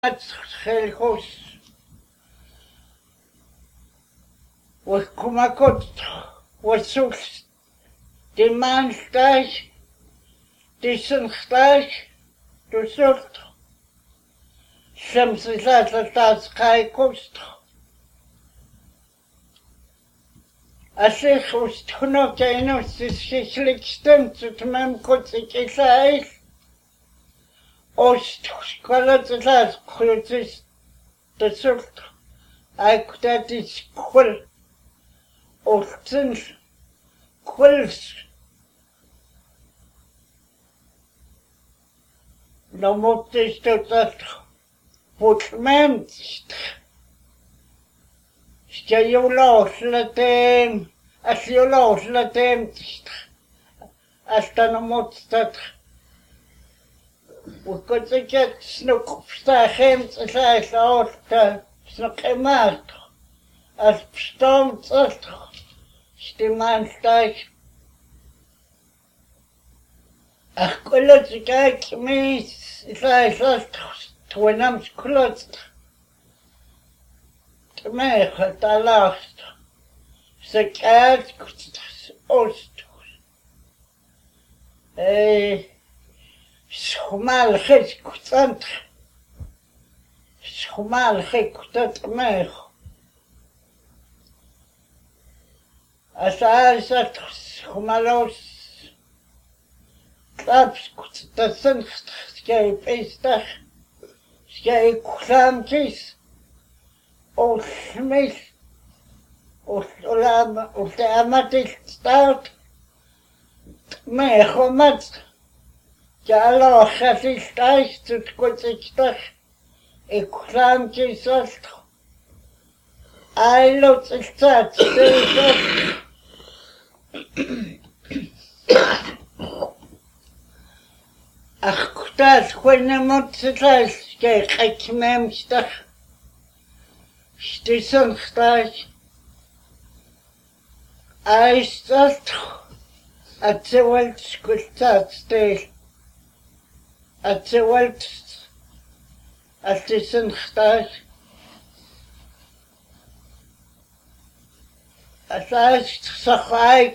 Helhos was kumakot was sul die maandag die zondag du zult soms is dat kai kost als ich was noch kein sich stimmt zu meinem kurzen Zeit Ost, qualitativ, qualitativ, das ist qualitativ, qual, Osten, quals. No måste stå att fortment ska jag låsla dem, att jag låsla dem, att de måste وكنت جت سنوك بستاخين تسايس أورتا سنوك إمات أسبستوم تصدق اشتمان ستايس أخكولت سكايك ميس إسايس أصدق توينام سكولت تميخ تلاست سكايت كنت أوستو Schmal gek kutant. Schmal gek kutant meer. As dat schmalos. Klaps kutant sen skei pestag. Skei klamkis. O smis. O de amatis stout. Meer gomat. Jalo khasistais tutkotsitach ekramtisast ailotsat akhtas khwenemotsas ke khakmemstach stisonkhtas aistat atsewalt skultat stel Atsewalt atisen khtas asas sakhaik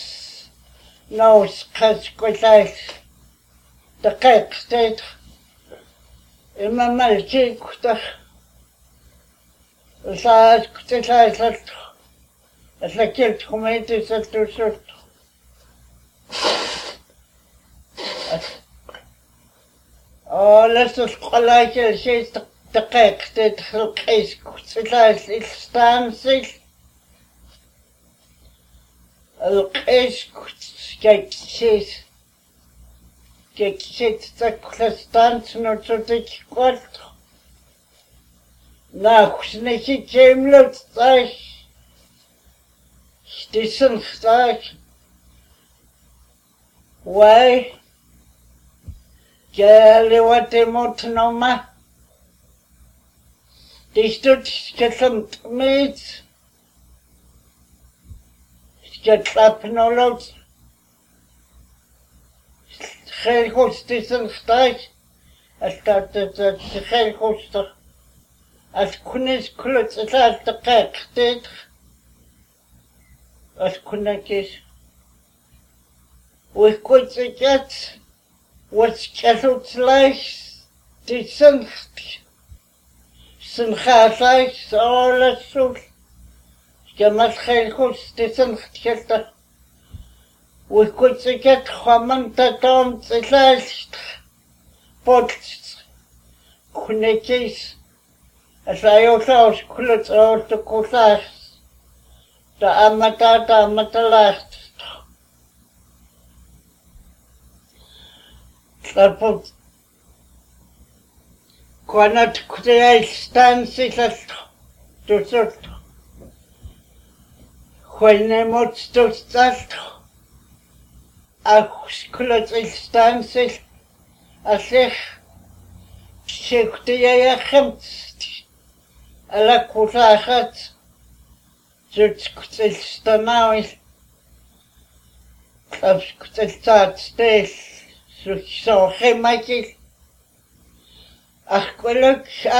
nos khaskolais daqaq state imamalchi kutas asas kutasas aslakelt khumeti satusut لست القلاية شيء دقيق تدخل قيس كتلاس الستانسل القيس كتشيس تدخل ستانس نوتك قلت ناخش نشي كاملة تطاش شتيسن خطاش واي Kali wate motnoma. Distut sketlamt mit. Sketlapnolot. Gelgostisen stijg. Als dat het gelgoster. Als kunis kluts het als de kijk dit. Als kunakis. We kunt het was kettled like the sun khasai all so kemat khelkhos the sun khelta we could get khaman tatom tslash pot kunekis as I also kulut all the kusas the amatalas Lapot Quanat Kutai stances to sort when they must to start a skullet stances as if Shektia Hemt a la Kusahat Zutskutel Stanawi of Kutel States. So he might ach quello